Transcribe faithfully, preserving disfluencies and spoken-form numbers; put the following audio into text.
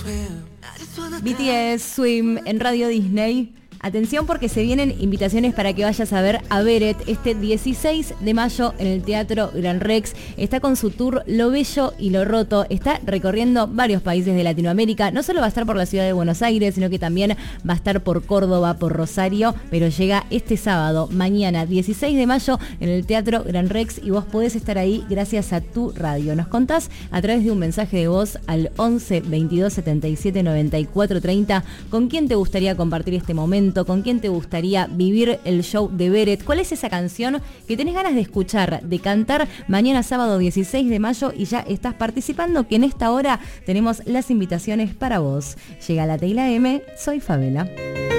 B T S, Swim en Radio Disney. Atención porque se vienen invitaciones para que vayas a ver a Beret este dieciséis de mayo en el Teatro Gran Rex. Está con su tour Lo Bello y Lo Roto. Está recorriendo varios países de Latinoamérica. No solo va a estar por la ciudad de Buenos Aires, sino que también va a estar por Córdoba, por Rosario. Pero llega este sábado, mañana, dieciséis de mayo, en el Teatro Gran Rex. Y vos podés estar ahí gracias a tu radio. Nos contás a través de un mensaje de voz al once, veintidós, setenta y siete, noventa y cuatro, treinta. ¿Con quién te gustaría compartir este momento? ¿Con quién te gustaría vivir el show de Beret? ¿Cuál es esa canción que tenés ganas de escuchar, de cantar mañana sábado dieciséis de mayo y ya estás participando? Que en esta hora tenemos las invitaciones para vos. Llega la Teila M, soy Favela.